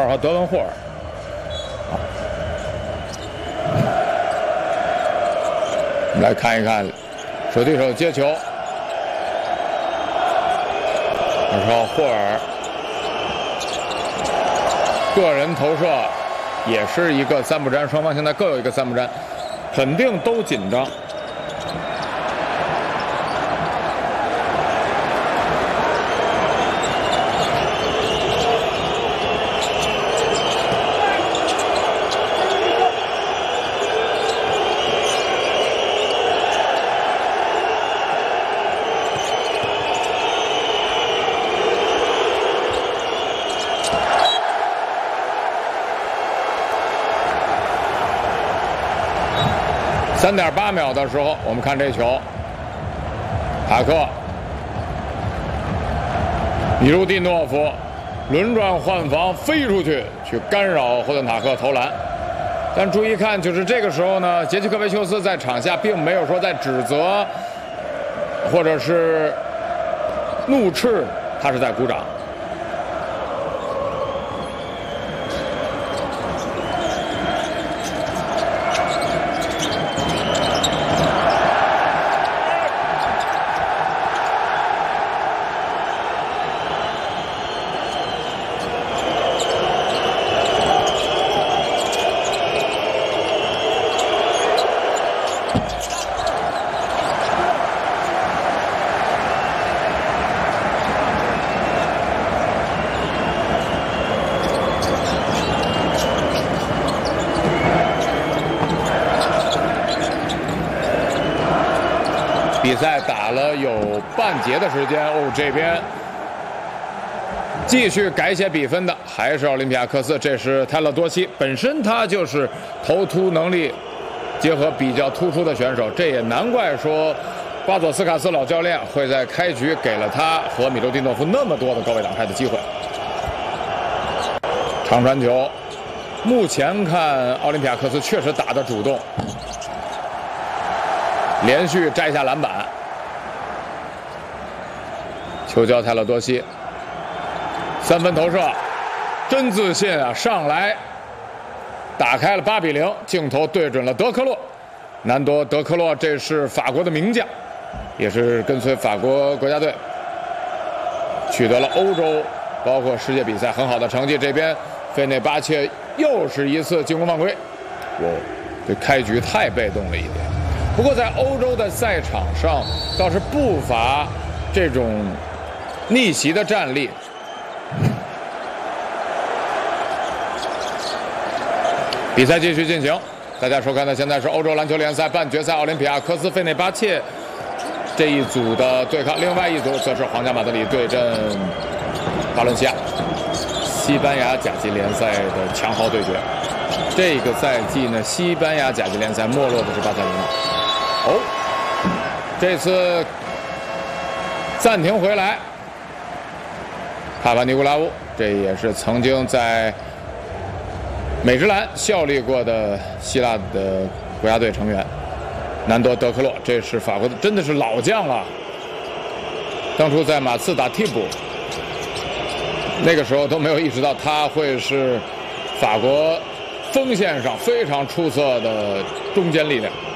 和德文霍尔。我们来看一看手递手接球，20号霍尔个人投射也是一个三不沾，双方现在各有一个三不沾，肯定都紧张。3.8秒的时候，我们看这球，塔克、米卢蒂诺夫轮转换防飞出去，去干扰霍顿塔克投篮。但注意看，就是这个时候呢，杰奇科维丘斯在场下并没有说在指责或者是怒斥，他是在鼓掌。比赛打了有半节的时间哦，这边继续改写比分的还是奥林匹亚克斯，这是泰勒多西，本身他就是投突能力结合比较突出的选手，这也难怪说巴佐斯卡斯老教练会在开局给了他和米卢蒂诺夫那么多的高位挡拆的机会。长传球，目前看奥林匹亚克斯确实打得主动，连续摘下篮板，球交泰勒多西，三分投射，真自信啊！上来打开了8比0，镜头对准了德克洛，南多德克洛，这是法国的名将，也是跟随法国国家队取得了欧洲包括世界比赛很好的成绩。这边费内巴切又是一次进攻犯规，这开局太被动了一点。不过在欧洲的赛场上倒是不乏这种逆袭的战例。比赛继续进行，大家收看的现在是欧洲篮球联赛半决赛，奥林匹亚科斯费内巴切这一组的对抗，另外一组则是皇家马德里对阵巴伦西亚，西班牙甲级联赛的强豪对决。这个赛季呢，西班牙甲级联赛没落的是巴塞罗那。这次暂停回来，帕帕尼古拉乌，这也是曾经在美职篮效力过的希腊的国家队成员。南多德克洛，这是法国的，真的是老将了。当初在马刺打替补，那个时候都没有意识到他会是法国锋线上非常出色的中坚力量。